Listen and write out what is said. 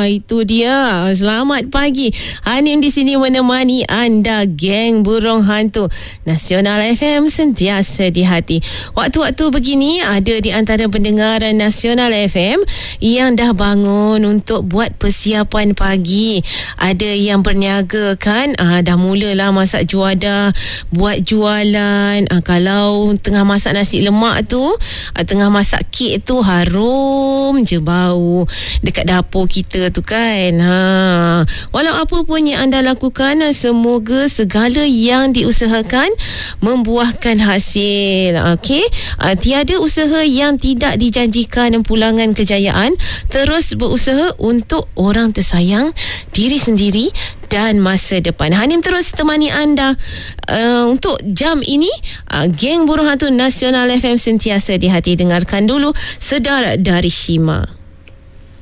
Itu dia. Selamat pagi. Hanim di sini menemani anda, geng burung hantu Nasional FM, sentiasa di hati. Waktu-waktu begini ada di antara pendengar Nasional FM yang dah bangun untuk buat persiapan pagi. Ada yang berniaga kan, dah mulalah masak juadah, buat jualan. Kalau tengah masak nasi lemak tu, tengah masak kek tu, harum je bau dekat dapur kita tu kan. Walau apa pun yang anda lakukan, semoga segala yang diusahakan membuahkan hasil. Okey, tiada usaha yang tidak dijanjikan pulangan kejayaan. Terus berusaha untuk orang tersayang, diri sendiri dan masa depan. Hanim terus temani anda untuk jam ini. Geng Burung Hantu Nasional FM, sentiasa di hati. Dengarkan dulu Sedar dari Shima.